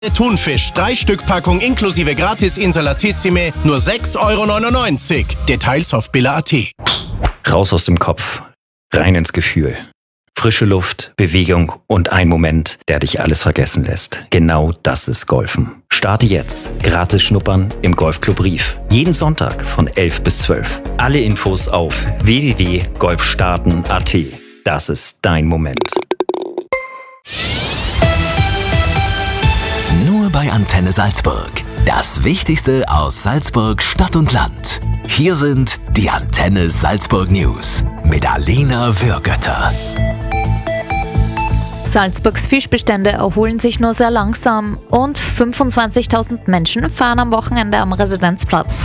Thunfisch, 3-Stück-Packung inklusive gratis Insalatissime, nur 6,99 €. Details auf billa.at. Raus aus dem Kopf, rein ins Gefühl. Frische Luft, Bewegung und ein Moment, der dich alles vergessen lässt. Genau das ist Golfen. Starte jetzt. Gratis schnuppern im Golfclub Rief. Jeden Sonntag von 11 bis 12. Alle Infos auf www.golfstarten.at. Das ist dein Moment. Nur bei Antenne Salzburg. Das Wichtigste aus Salzburg Stadt und Land. Hier sind die Antenne Salzburg News mit Alina Würgötter. Salzburgs Fischbestände erholen sich nur sehr langsam und 25.000 Menschen fahren am Wochenende am Residenzplatz.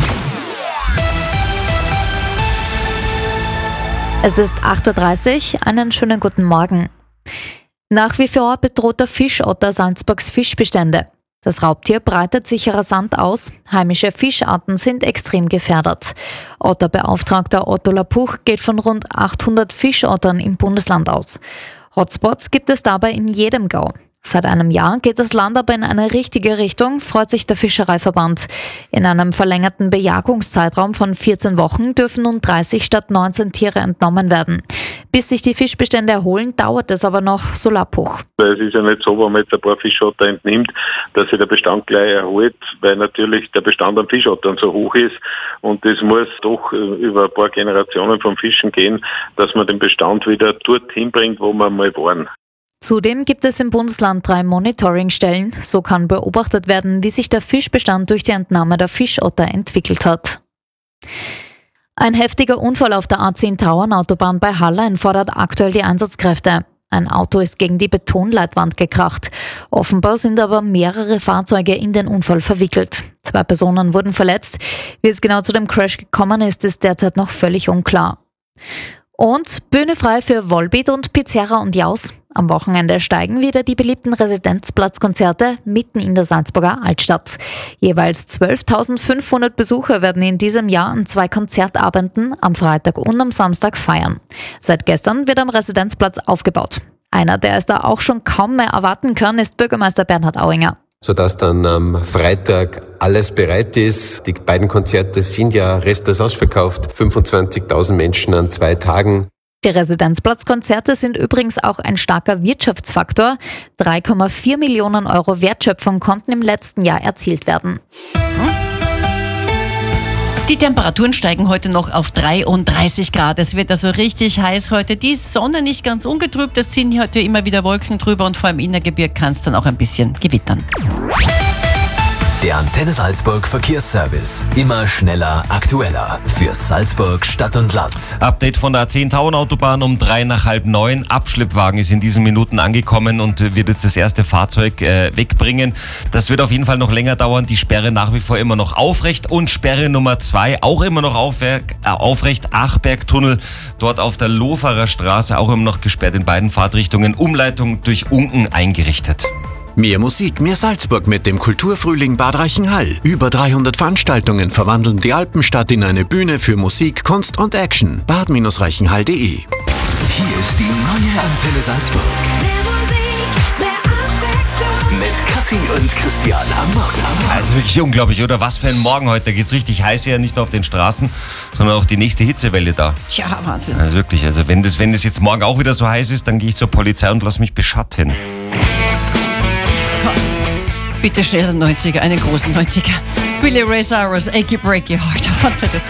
Es ist 8:30 Uhr, einen schönen guten Morgen. Nach wie vor bedroht der Fischotter Salzburgs Fischbestände. Das Raubtier breitet sich rasant aus, heimische Fischarten sind extrem gefährdet. Otterbeauftragter Otto Lapuch geht von rund 800 Fischottern im Bundesland aus. Hotspots gibt es dabei in jedem Gau. Seit einem Jahr geht das Land aber in eine richtige Richtung, freut sich der Fischereiverband. In einem verlängerten Bejagungszeitraum von 14 Wochen dürfen nun 30 statt 19 Tiere entnommen werden. Bis sich die Fischbestände erholen, dauert es aber noch, so Lapuch. Es ist ja nicht so, wenn man jetzt ein paar Fischotter entnimmt, dass sich der Bestand gleich erholt, weil natürlich der Bestand an Fischottern so hoch ist und es muss doch über ein paar Generationen vom Fischen gehen, dass man den Bestand wieder dorthin bringt, wo wir mal waren. Zudem gibt es im Bundesland 3 Monitoringstellen. So kann beobachtet werden, wie sich der Fischbestand durch die Entnahme der Fischotter entwickelt hat. Ein heftiger Unfall auf der A10-Tauernautobahn bei Hallein fordert aktuell die Einsatzkräfte. Ein Auto ist gegen die Betonleitwand gekracht. Offenbar sind aber mehrere Fahrzeuge in den Unfall verwickelt. 2 Personen wurden verletzt. Wie es genau zu dem Crash gekommen ist derzeit noch völlig unklar. Und Bühne frei für Volbeat und Pizzeria und Jaus. Am Wochenende steigen wieder die beliebten Residenzplatzkonzerte mitten in der Salzburger Altstadt. Jeweils 12.500 Besucher werden in diesem Jahr an 2 Konzertabenden am Freitag und am Samstag feiern. Seit gestern wird am Residenzplatz aufgebaut. Einer, der es da auch schon kaum mehr erwarten kann, ist Bürgermeister Bernhard Auinger. Sodass dann am Freitag alles bereit ist. Die beiden Konzerte sind ja restlos ausverkauft. 25.000 Menschen an 2 Tagen. Die Residenzplatzkonzerte sind übrigens auch ein starker Wirtschaftsfaktor. 3,4 Millionen € Wertschöpfung konnten im letzten Jahr erzielt werden. Die Temperaturen steigen heute noch auf 33 Grad. Es wird also richtig heiß heute. Die Sonne nicht ganz ungetrübt. Es ziehen heute immer wieder Wolken drüber und vor allem im Innergebirge kann es dann auch ein bisschen gewittern. Der Antenne Salzburg Verkehrsservice. Immer schneller, aktueller. Für Salzburg Stadt und Land. Update von der A10-Tauernautobahn um 3 nach halb 9. Abschleppwagen ist in diesen Minuten angekommen und wird jetzt das erste Fahrzeug wegbringen. Das wird auf jeden Fall noch länger dauern. Die Sperre nach wie vor immer noch aufrecht und Sperre Nummer 2 auch immer noch aufrecht. Achbergtunnel dort auf der Loferer Straße auch immer noch gesperrt in beiden Fahrtrichtungen. Umleitung durch Unken eingerichtet. Mehr Musik, mehr Salzburg mit dem Kulturfrühling Bad Reichenhall. Über 300 Veranstaltungen verwandeln die Alpenstadt in eine Bühne für Musik, Kunst und Action. bad-reichenhall.de. Hier ist die neue Antenne Salzburg. Mehr Musik, mehr Abwechslung. Mit Kathi und Christian am Morgen. Also wirklich unglaublich, oder? Was für ein Morgen heute. Da geht's richtig heiß ja, nicht nur auf den Straßen, sondern auch die nächste Hitzewelle da. Ja, Wahnsinn. Also wirklich, also wenn das jetzt morgen auch wieder so heiß ist, dann gehe ich zur Polizei und lass mich beschatten. Bitte schnell 90er, einen großen 90er. Billy Ray Cyrus, Achy Breaky Heart.